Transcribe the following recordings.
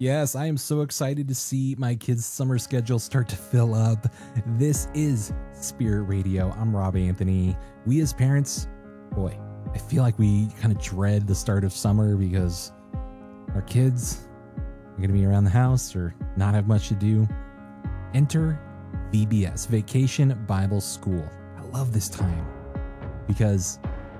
Yes, I am so excited to see my kids' summer schedule start to fill up. This is Spirit Radio. I'm Rob Anthony. We as parents, boy, I feel like we kind of dread the start of summer because our kids are going to be around the house or not have much to do. Enter VBS, Vacation Bible School. I love this time because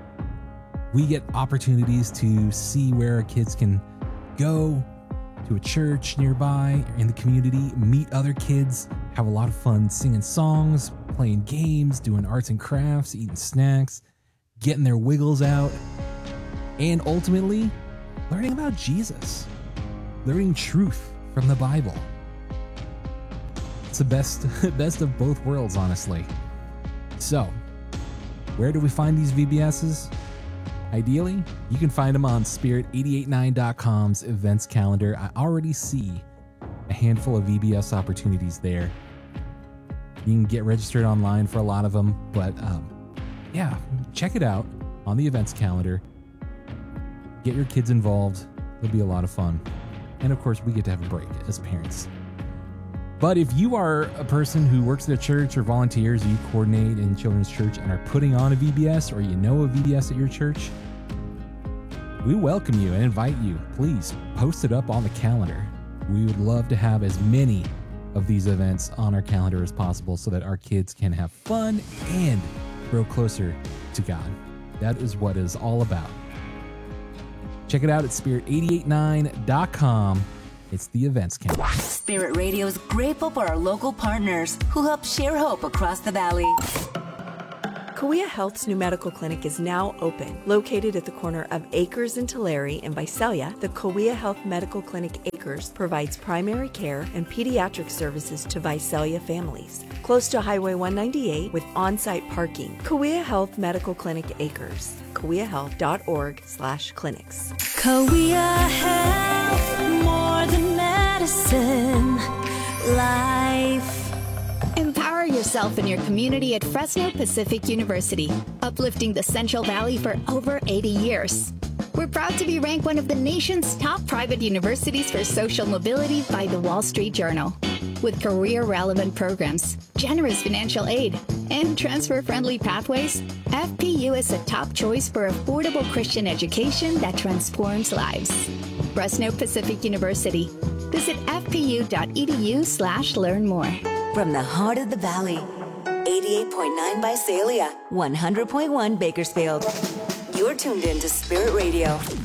we get opportunities to see where our kids can go to a church nearby in the community, meet other kids, have a lot of fun singing songs, playing games, doing arts and crafts, eating snacks, getting their wiggles out, and ultimately learning about Jesus, learning truth from the Bible. It's the best of both worlds, honestly. So, where do we find these VBSs? Ideally, you can find them on Spirit889.com's events calendar. I already see a handful of VBS opportunities there. You can get registered online for a lot of them, but yeah, check it out on the events calendar. Get your kids involved. It'll be a lot of fun. And of course, we get to have a break as parents. But if you are a person who works at a church or volunteers, or you coordinate in children's church and are putting on a VBS, or you know a VBS at your church, we welcome you and invite you. Please post it up on the calendar. We would love to have as many of these events on our calendar as possible so that our kids can have fun and grow closer to God. That is what it's all about. Check it out at Spirit889.com. It's the events calendar. Spirit Radio is grateful for our local partners who help share hope across the valley. Kauai Health's new medical clinic is now open. Located at the corner of Acres and Tulare in Visalia, the Kauai Health Medical Clinic Acres provides primary care and pediatric services to Visalia families. Close to Highway 198 with on-site parking. Kauai Health Medical Clinic Acres. KauaiHealth.org/clinics. Kauai Health, more than medicine, life. Empower yourself in your community at Fresno Pacific University, uplifting the Central Valley for over 80 years. We're proud to be ranked one of the nation's top private universities for social mobility by the Wall Street Journal. With career-relevant programs, generous financial aid, and transfer-friendly pathways, FPU is a top choice for affordable Christian education that transforms lives. Fresno Pacific University. Visit fpu.edu/learn more. From the heart of the valley, 88.9 Visalia, 100.1 Bakersfield. You're tuned in to Spirit Radio.